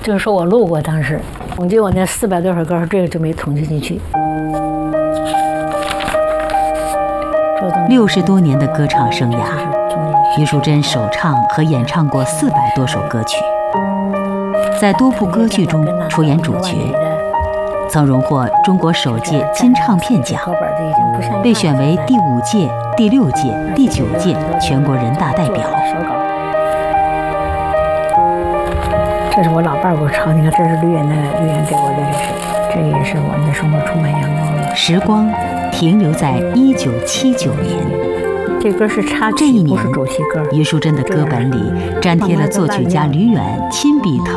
就是说我录过，当时统计我那400多首歌，这个就没统计进去。 60多年的歌唱生涯，余淑珍首唱和演唱过400多首歌曲，在多部歌剧中出演主角，曾荣获中国首届金唱片奖，被选为第5届、第6届、第9届全国人大代表。 这是我老伴儿给我唱，你看这是绿园给我的，这也是我们的生活充满阳光了。 时光停留在1979年。 这歌是插曲， 这一年， 不是主题歌。 余淑珍的歌本里粘贴了作曲家吕远亲笔